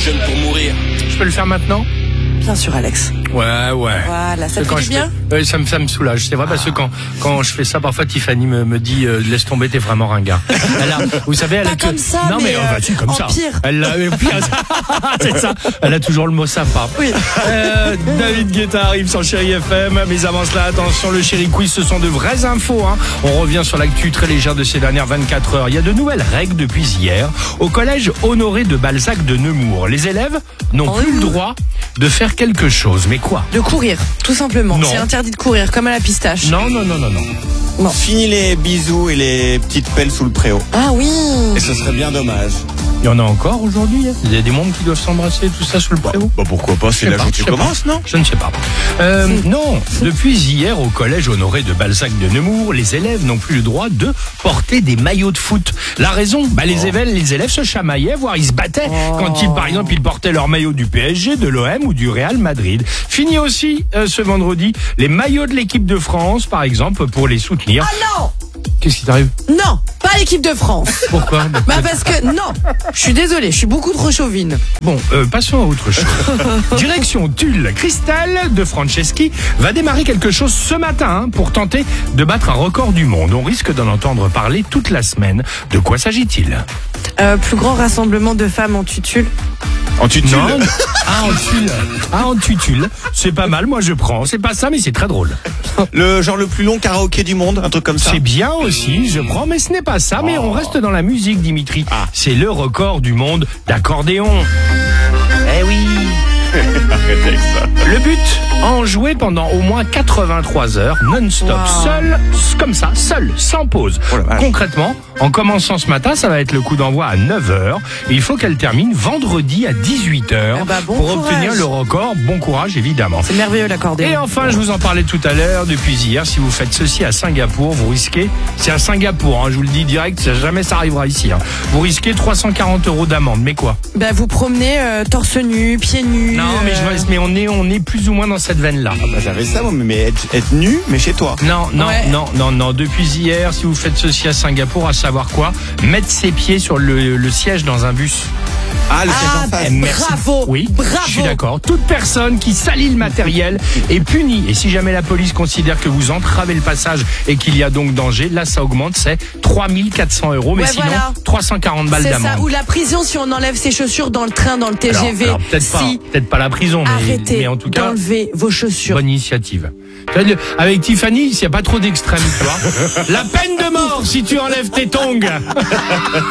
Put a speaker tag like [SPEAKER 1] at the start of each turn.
[SPEAKER 1] jeune pour mourir.
[SPEAKER 2] Je peux le faire maintenant ?
[SPEAKER 3] Bien sûr, Alex.
[SPEAKER 2] Ouais.
[SPEAKER 3] Voilà, ça te fait du bien ?
[SPEAKER 2] Oui, ça me soulage. C'est vrai parce que quand je fais ça, parfois Tiffany me dit laisse tomber, t'es vraiment ringard. Vous savez, elle
[SPEAKER 3] pas
[SPEAKER 2] a
[SPEAKER 3] comme ça,
[SPEAKER 2] non mais vas-y comme
[SPEAKER 3] en
[SPEAKER 2] ça.
[SPEAKER 3] pire.
[SPEAKER 2] Elle a pire. C'est ça. Elle a toujours le mot sympa.
[SPEAKER 3] Oui.
[SPEAKER 2] David Guetta arrive sur Chéri FM, mais avant cela, attention, le Chéri Quiz, ce sont de vraies infos. On revient sur l'actu très légère de ces dernières 24 heures. Il y a de nouvelles règles depuis hier au collège Honoré de Balzac de Nemours. Les élèves n'ont plus le droit de faire quelque chose, mais quoi ?
[SPEAKER 3] De courir, tout simplement.
[SPEAKER 2] Non.
[SPEAKER 3] C'est interdit de courir, comme à la pistache.
[SPEAKER 2] Non.
[SPEAKER 3] Non.
[SPEAKER 4] Fini les bisous et les petites pelles sous le préau.
[SPEAKER 3] Ah oui.
[SPEAKER 4] Et ce serait bien dommage.
[SPEAKER 2] Il y en a encore aujourd'hui. Il y a des mondes qui doivent s'embrasser, tout ça sous le préau.
[SPEAKER 4] Bah pourquoi pas, c'est là où tu commences, non ?
[SPEAKER 2] Je ne sais pas. Non, depuis hier au collège Honoré de Balzac de Nemours, les élèves n'ont plus le droit de porter des maillots de foot. La raison, les élèves se chamaillaient, voire ils se battaient quand par exemple, ils portaient leur maillot du PSG, de l'OM ou du Real Madrid. Fini aussi ce vendredi les maillots de l'équipe de France, par exemple, pour les soutenir.
[SPEAKER 3] Ah non.
[SPEAKER 2] Qu'est-ce qui t'arrive ?
[SPEAKER 3] Non, pas l'équipe de France.
[SPEAKER 2] Pourquoi ?
[SPEAKER 3] Parce que non, je suis désolée, je suis beaucoup trop chauvine.
[SPEAKER 2] Bon, passons à autre chose. Direction Tulle. Christelle de Franceschi va démarrer quelque chose ce matin pour tenter de battre un record du monde. On risque d'en entendre parler toute la semaine. De quoi s'agit-il ?
[SPEAKER 3] Plus grand rassemblement de femmes en tutule.
[SPEAKER 4] En tutule.
[SPEAKER 2] Non. En tutule. C'est pas mal, moi je prends. C'est pas ça, mais c'est très drôle.
[SPEAKER 4] Le plus long karaoké du monde, un truc comme ça.
[SPEAKER 2] C'est bien aussi, je prends, mais ce n'est pas ça. Mais on reste dans la musique, Dimitri. C'est le record du monde d'accordéon. Eh oui.
[SPEAKER 4] Arrêtez avec ça.
[SPEAKER 2] Le but, en jouer pendant au moins 83 heures, non-stop, seul, comme ça, seul, sans pause.
[SPEAKER 4] Oh la vache.
[SPEAKER 2] Concrètement, en commençant ce matin, ça va être le coup d'envoi à 9h. Il faut qu'elle termine vendredi à 18h
[SPEAKER 3] bon
[SPEAKER 2] pour
[SPEAKER 3] courage.
[SPEAKER 2] obtenir le record. Bon courage, évidemment.
[SPEAKER 3] C'est merveilleux l'accordéon.
[SPEAKER 2] Et enfin, je vous en parlais tout à l'heure, depuis hier, si vous faites ceci à Singapour, vous risquez, c'est à Singapour, je vous le dis direct, jamais ça arrivera ici. Vous risquez 340 € d'amende. Mais quoi ?
[SPEAKER 3] Vous promenez torse nu, pieds nus.
[SPEAKER 2] Non, mais on est plus ou moins dans cette veine-là.
[SPEAKER 4] J'avais ça, moi, mais être nu, mais chez toi.
[SPEAKER 2] Non. Depuis hier, si vous faites ceci à Singapour, à savoir quoi ? Mettre ses pieds sur le siège dans un bus.
[SPEAKER 4] Le siège en face.
[SPEAKER 2] Merci.
[SPEAKER 3] Bravo.
[SPEAKER 2] Oui,
[SPEAKER 3] bravo.
[SPEAKER 2] je suis d'accord. Toute personne qui salit le matériel est punie. Et si jamais la police considère que vous entravez le passage et qu'il y a donc danger, là, ça augmente, c'est 3 400 €. Mais sinon,
[SPEAKER 3] voilà.
[SPEAKER 2] 340 balles
[SPEAKER 3] C'est
[SPEAKER 2] d'amende.
[SPEAKER 3] ça, ou la prison si on enlève ses chaussures dans le train, dans le TGV.
[SPEAKER 2] Alors, peut-être pas la prison,
[SPEAKER 3] Arrêtez
[SPEAKER 2] mais en tout cas,
[SPEAKER 3] d'enlever vos chaussures.
[SPEAKER 2] bonne initiative. Avec Tiffany, il n'y a pas trop d'extrêmes, tu vois. La peine de mort si tu enlèves tes tongs.